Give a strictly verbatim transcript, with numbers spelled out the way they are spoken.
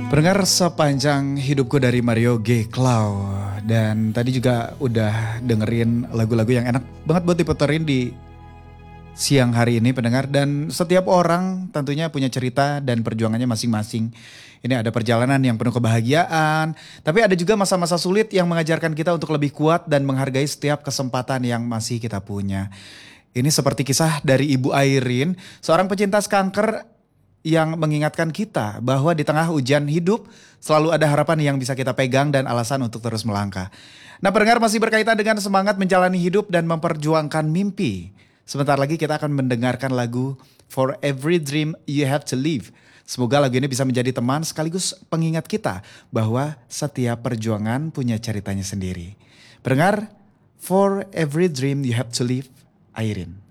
Pendengar sepanjang hidupku dari Mario G. Clow. Dan tadi juga udah dengerin lagu-lagu yang enak banget buat diputerin di siang hari ini pendengar. Dan setiap orang tentunya punya cerita dan perjuangannya masing-masing. Ini ada perjalanan yang penuh kebahagiaan. Tapi ada juga masa-masa sulit yang mengajarkan kita untuk lebih kuat dan menghargai setiap kesempatan yang masih kita punya. Ini seperti kisah dari Ibu Airin, seorang pecintas kanker yang mengingatkan kita bahwa di tengah ujian hidup selalu ada harapan yang bisa kita pegang dan alasan untuk terus melangkah. Nah, pendengar, masih berkaitan dengan semangat menjalani hidup dan memperjuangkan mimpi. Sebentar lagi kita akan mendengarkan lagu For Every Dream You Have to Live. Semoga lagu ini bisa menjadi teman sekaligus pengingat kita bahwa setiap perjuangan punya ceritanya sendiri. Pendengar, For Every Dream You Have to Live, Airin.